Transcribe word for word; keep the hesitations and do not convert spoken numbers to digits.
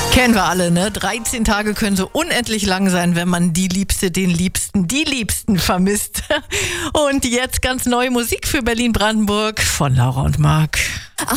Kennen wir alle, ne? dreizehn Tage können so unendlich lang sein, wenn man die Liebste, den Liebsten, die Liebsten vermisst. Und jetzt ganz neue Musik für Berlin-Brandenburg von Laura und Marc. Ach,